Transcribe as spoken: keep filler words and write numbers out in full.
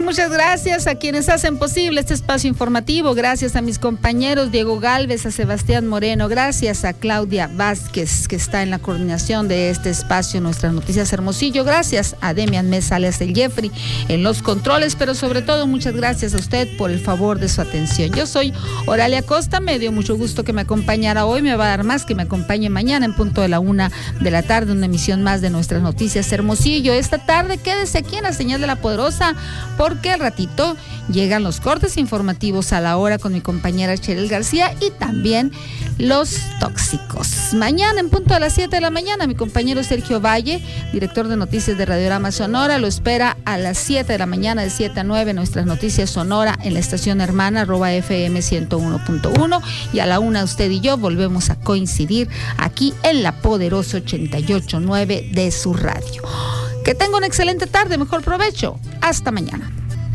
muchas gracias a quienes hacen posible este espacio informativo. Gracias a mis compañeros Diego Galvez, a Sebastián Moreno. Gracias a Claudia Vázquez, que está en la coordinación de este espacio, Nuestras Noticias Hermosillo. Gracias a Demian Mesa, alias el Jeffrey, en los controles. Pero sobre todo, muchas gracias a usted por el favor de su atención. Yo soy Oralia Costa. Me dio mucho gusto que me acompañara hoy. Me va a dar más que me acompañe mañana en punto de la una de la tarde. Una emisión más de Nuestras Noticias Hermosillo. Esta tarde quédese aquí en la señal de La Poderosa, porque al ratito llegan los cortes informativos a la hora con mi compañera Cheryl García y también los tóxicos. Mañana en punto de las siete de la mañana, mi compañero Sergio Valle, director de noticias de Radiorama Sonora, lo espera a las siete de la mañana, de siete a nueve, Nuestras Noticias Sonora en la estación hermana arroba F M ciento uno punto uno, y a la una usted y yo volvemos a coincidir aquí en La Poderosa ochenta y ocho punto nueve de su radio. Que tenga una excelente tarde, mejor provecho. Hasta mañana.